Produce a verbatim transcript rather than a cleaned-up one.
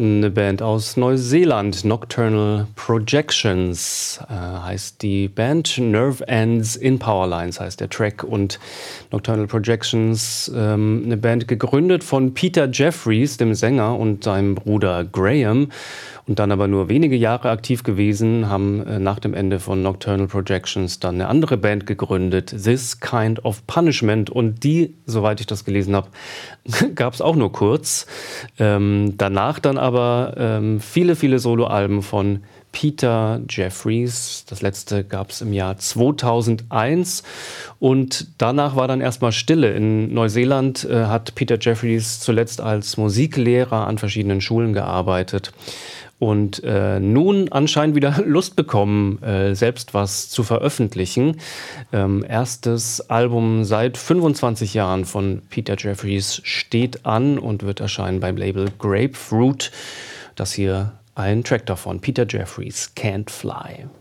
Eine Band aus Neuseeland, Nocturnal Projections äh, heißt die Band. Nerve Ends in Powerlines heißt der Track. Und Nocturnal Projections, ähm, eine Band gegründet von Peter Jeffries, dem Sänger, und seinem Bruder Graham. Und dann aber nur wenige Jahre aktiv gewesen, haben äh, nach dem Ende von Nocturnal Projections dann eine andere Band gegründet, This Kind of Punishment. Und die, soweit ich das gelesen habe, gab es auch nur kurz. Ähm, danach dann aber ähm, viele, viele Soloalben von Peter Jeffries. Das letzte gab es im Jahr zweitausendeins. Und danach war dann erstmal Stille. In Neuseeland äh, hat Peter Jeffries zuletzt als Musiklehrer an verschiedenen Schulen gearbeitet. Und äh, nun anscheinend wieder Lust bekommen, äh, selbst was zu veröffentlichen. Ähm, erstes Album seit fünfundzwanzig Jahren von Peter Jeffries steht an und wird erscheinen beim Label Grapefruit. Das hier ein Track davon, Peter Jeffries, Can't Fly.